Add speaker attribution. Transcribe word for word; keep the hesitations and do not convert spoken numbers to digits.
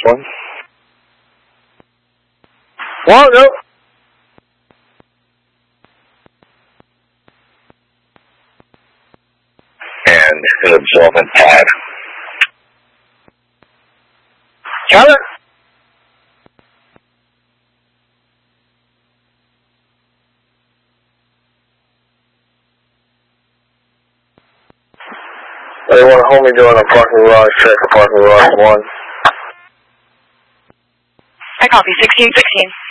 Speaker 1: One. One, no. And an absorbent pad. Got it. They want to hold me doing a parking garage check for parking garage one.
Speaker 2: I copy, sixteen sixteen.